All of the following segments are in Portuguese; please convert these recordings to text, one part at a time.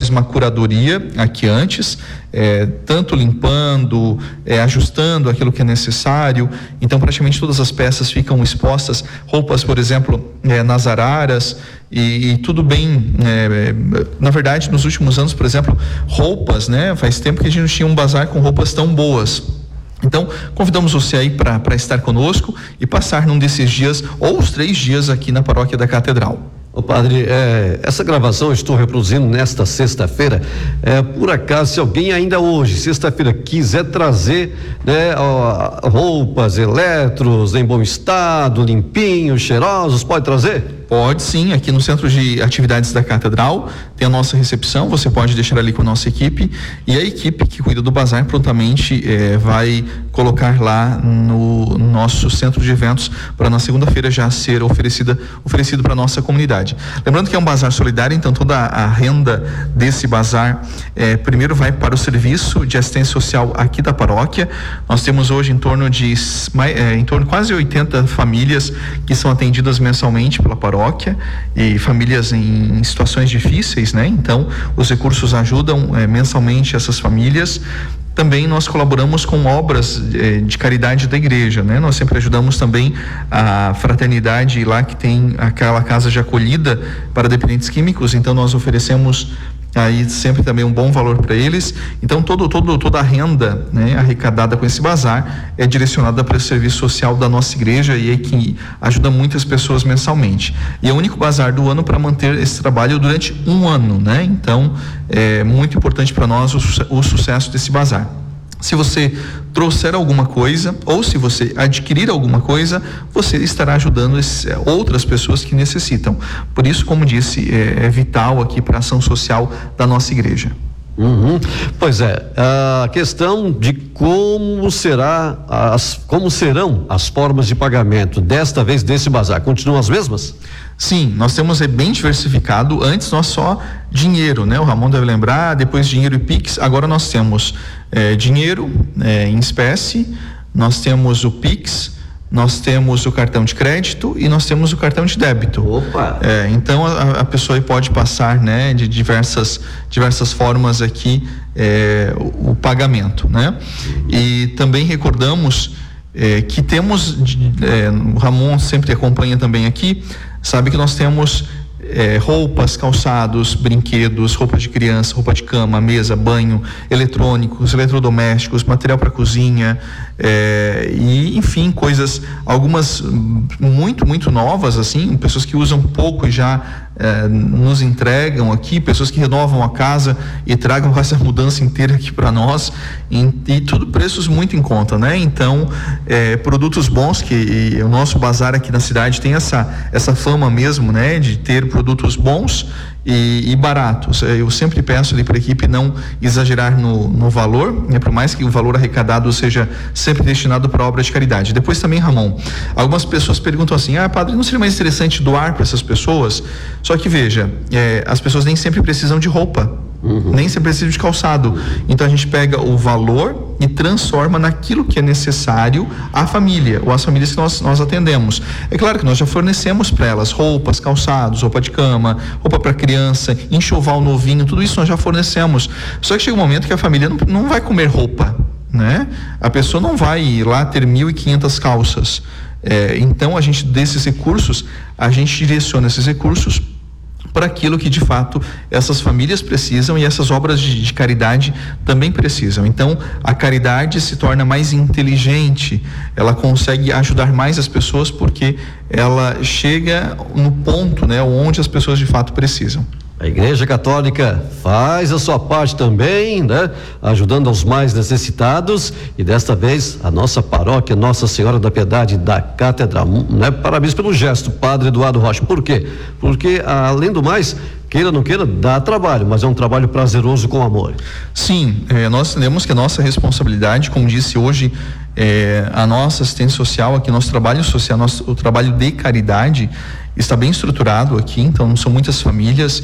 faz uma curadoria aqui antes, tanto limpando, ajustando aquilo que é necessário. Então praticamente todas as peças ficam expostas, roupas, por exemplo, nas araras, e tudo bem. Na verdade, nos últimos anos, por exemplo, roupas, né? Faz tempo que a gente não tinha um bazar com roupas tão boas. Então, convidamos você aí para estar conosco e passar num desses dias, ou os 3 dias aqui na Paróquia da Catedral. Ô padre, essa gravação eu estou reproduzindo nesta sexta-feira. Por acaso, se alguém ainda hoje, sexta-feira, quiser trazer, né, roupas, eletros em bom estado, limpinhos, cheirosos, pode trazer? Pode sim, aqui no Centro de Atividades da Catedral tem a nossa recepção, você pode deixar ali com a nossa equipe, e a equipe que cuida do bazar prontamente vai colocar lá no nosso centro de eventos para na segunda-feira já ser oferecido para a nossa comunidade. Lembrando que é um bazar solidário, então toda a renda desse bazar primeiro vai para o serviço de assistência social aqui da paróquia. Nós temos hoje em torno de quase 80 famílias que são atendidas mensalmente pela paróquia, e famílias em situações difíceis, né? Então os recursos ajudam mensalmente essas famílias. Também nós colaboramos com obras de caridade da igreja, né? Nós sempre ajudamos também a fraternidade lá que tem aquela casa de acolhida para dependentes químicos, então nós oferecemos aí sempre também um bom valor para eles. Então toda a renda, né, arrecadada com esse bazar é direcionada para o serviço social da nossa igreja, e é que ajuda muitas pessoas mensalmente. E é o único bazar do ano para manter esse trabalho durante um ano, né? Então é muito importante para nós o sucesso desse bazar. Se você trouxer alguma coisa, ou se você adquirir alguma coisa, você estará ajudando outras pessoas que necessitam. Por isso, como disse, é vital aqui para a ação social da nossa igreja. Pois é, a questão de como serão as formas de pagamento desta vez desse bazar, continuam as mesmas? Sim, nós temos bem diversificado. Antes nós só dinheiro, né? O Ramon deve lembrar, depois dinheiro e Pix. Agora nós temos dinheiro em espécie, nós temos o Pix, nós temos o cartão de crédito e nós temos o cartão de débito. Opa! Então a pessoa pode passar, né, de diversas formas aqui o pagamento, né? E também recordamos que temos, o Ramon sempre acompanha também aqui, sabe que nós temos roupas, calçados, brinquedos, roupa de criança, roupa de cama, mesa, banho, eletrônicos, eletrodomésticos, material para cozinha, e enfim, coisas, algumas muito novas, assim, pessoas que usam pouco e já nos entregam aqui, pessoas que renovam a casa e tragam essa mudança inteira aqui para nós, e tudo preços muito em conta, né? Então produtos bons, que o nosso bazar aqui na cidade tem essa fama mesmo, né, de ter produtos bons e baratos. Eu sempre peço ali para a equipe não exagerar no valor, né, por mais que o valor arrecadado seja sempre destinado para obra de caridade. Depois também, Ramon, algumas pessoas perguntam assim: padre, não seria mais interessante doar para essas pessoas? Só que veja, as pessoas nem sempre precisam de roupa, nem sempre precisam de calçado. Então a gente pega o valor e transforma naquilo que é necessário à família, ou às famílias que nós atendemos. É claro que nós já fornecemos para elas roupas, calçados, roupa de cama, roupa para criança, enxoval novinho, tudo isso nós já fornecemos. Só que chega um momento que a família não vai comer roupa, né? A pessoa não vai ir lá ter 1.500 calças. Então desses recursos, a gente direciona esses recursos para aquilo que de fato essas famílias precisam, e essas obras de caridade também precisam. Então a caridade se torna mais inteligente, ela consegue ajudar mais as pessoas porque ela chega no ponto, né, onde as pessoas de fato precisam. A Igreja Católica faz a sua parte também, né? Ajudando aos mais necessitados, e desta vez a nossa paróquia Nossa Senhora da Piedade da Catedral, né? Parabéns pelo gesto, Padre Eduardo Rocha. Por quê? Porque, além do mais, queira ou não queira, dá trabalho, mas é um trabalho prazeroso com amor. Sim, nós entendemos que a nossa responsabilidade, como disse hoje, a nossa assistência social aqui, nosso trabalho social, o trabalho de caridade está bem estruturado aqui, então são muitas famílias,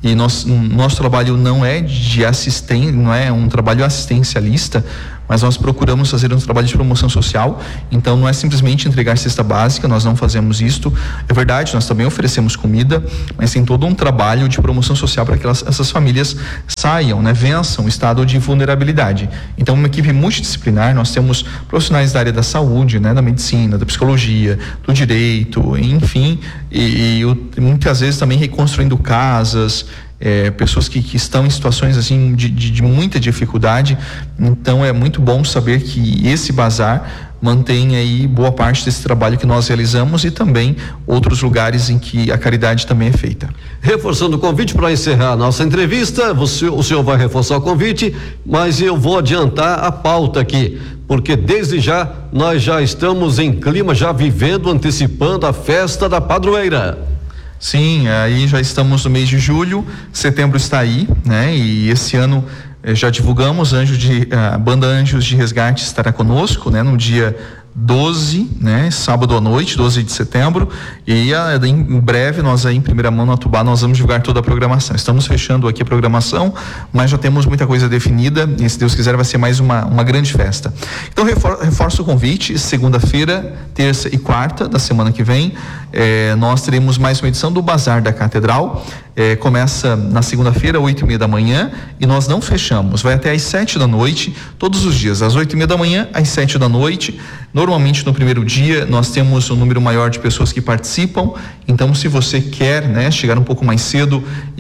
e nosso trabalho não é não é um trabalho assistencialista, mas nós procuramos fazer um trabalho de promoção social. Então não é simplesmente entregar cesta básica, nós não fazemos isto. É verdade, nós também oferecemos comida, mas tem todo um trabalho de promoção social para que essas famílias saiam, né, vençam o estado de vulnerabilidade. Então uma equipe multidisciplinar, nós temos profissionais da área da saúde, né, da medicina, da psicologia, do direito, enfim, e muitas vezes também reconstruindo casas, pessoas que estão em situações assim de muita dificuldade. Então é muito bom saber que esse bazar mantém aí boa parte desse trabalho que nós realizamos e também outros lugares em que a caridade também é feita. Reforçando o convite para encerrar a nossa entrevista, o senhor vai reforçar o convite, mas eu vou adiantar a pauta aqui, porque desde já nós já estamos em clima, já vivendo, antecipando a festa da padroeira. Sim, aí já estamos no mês de julho, setembro está aí, né? E esse ano já divulgamos, a banda Anjos de Resgate estará conosco, né? No dia 12, né? Sábado à noite, 12 de setembro, e em breve nós aí em primeira mão no Atubá nós vamos divulgar toda a programação. Estamos fechando aqui a programação, mas já temos muita coisa definida e se Deus quiser vai ser mais uma grande festa. Então reforço o convite, segunda-feira, terça e quarta da semana que vem, nós teremos mais uma edição do Bazar da Catedral. Começa na segunda-feira, 8:30 da manhã, e nós não fechamos, vai até às 7 da noite, todos os dias, às 8:30 da manhã, às 7 da noite. Normalmente no primeiro dia nós temos um número maior de pessoas que participam, então se você quer, né, chegar um pouco mais cedo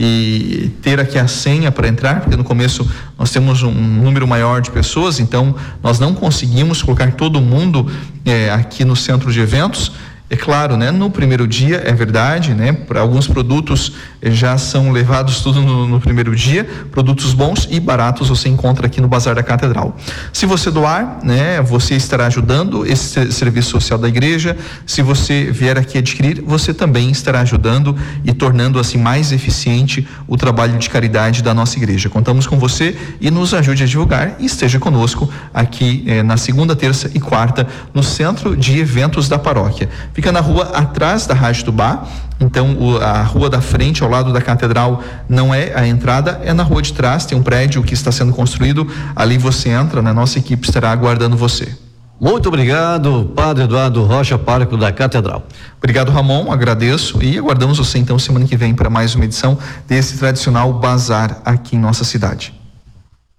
e ter aqui a senha para entrar, porque no começo nós temos um número maior de pessoas, então nós não conseguimos colocar todo mundo aqui no centro de eventos. É claro, né? No primeiro dia, é verdade, né? Para alguns produtos já são levados tudo no primeiro dia, produtos bons e baratos você encontra aqui no Bazar da Catedral. Se você doar, né? Você estará ajudando esse serviço social da igreja. Se você vier aqui adquirir, você também estará ajudando e tornando assim mais eficiente o trabalho de caridade da nossa igreja. Contamos com você e nos ajude a divulgar e esteja conosco aqui na segunda, terça e quarta no centro de eventos da paróquia. Fica na rua atrás da Rádio Tubá, então a rua da frente, ao lado da catedral, não é a entrada, é na rua de trás, tem um prédio que está sendo construído, ali você entra, né? Nossa equipe estará aguardando você. Muito obrigado, Padre Eduardo Rocha, pároco da Catedral. Obrigado, Ramon, agradeço e aguardamos você então semana que vem para mais uma edição desse tradicional bazar aqui em nossa cidade.